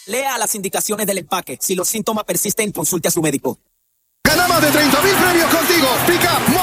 Lea las indicaciones del empaque. Si los síntomas persisten, consulte a su médico. Gana más de 30,000 premios contigo. Pica